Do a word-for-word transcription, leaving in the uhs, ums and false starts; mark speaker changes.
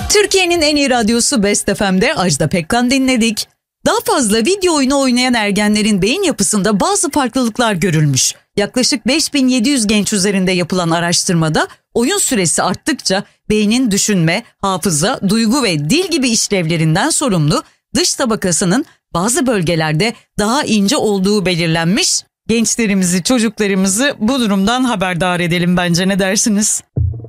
Speaker 1: Türkiye'nin en iyi radyosu Best F M'de Ajda Pekkan dinledik. Daha fazla video oyunu oynayan ergenlerin beyin yapısında bazı farklılıklar görülmüş. Yaklaşık beş bin yedi yüz genç üzerinde yapılan araştırmada oyun süresi arttıkça beynin düşünme, hafıza, duygu ve dil gibi işlevlerinden sorumlu dış tabakasının bazı bölgelerde daha ince olduğu belirlenmiş. Gençlerimizi, çocuklarımızı bu durumdan haberdar edelim bence, ne dersiniz?